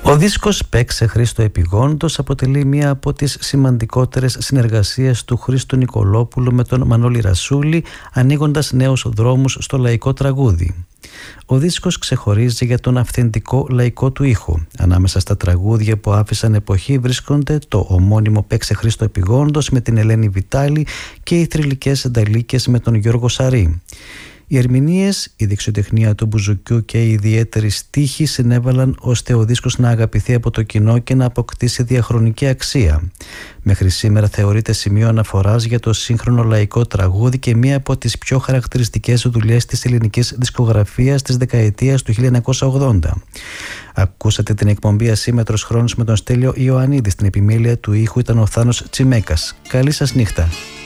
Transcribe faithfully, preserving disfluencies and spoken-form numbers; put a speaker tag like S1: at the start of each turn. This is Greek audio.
S1: Ο δίσκος «Παίξε Χρήστο επιγόντως» αποτελεί μία από τις σημαντικότερες συνεργασίες του Χρήστου Νικολόπουλου με τον Μανώλη Ρασούλη, ανοίγοντας νέους δρόμους στο λαϊκό τραγούδι. Ο δίσκος ξεχωρίζει για τον αυθεντικό λαϊκό του ήχο. Ανάμεσα στα τραγούδια που άφησαν εποχή βρίσκονται το ομώνυμο «Παίξε Χρήστο επιγόντως» με την Ελένη Βιτάλη και οι θρυλικές ενταλίκες με τον Γιώργο Σαρή. Οι ερμηνείες, η δεξιοτεχνία του μπουζουκιού και η ιδιαίτερη στίχη συνέβαλαν ώστε ο δίσκος να αγαπηθεί από το κοινό και να αποκτήσει διαχρονική αξία. Μέχρι σήμερα θεωρείται σημείο αναφοράς για το σύγχρονο λαϊκό τραγούδι και μία από τις πιο χαρακτηριστικές δουλειές της ελληνικής δισκογραφίας της δεκαετίας του χίλια εννιακόσια ογδόντα. Ακούσατε την εκπομπή Ασύμμετρος Χρόνος με τον Στέλιο Ιωαννίδη. Στην επιμέλεια του ήχου ήταν ο Θάνος Τσιμέκας. Καλή σας νύχτα.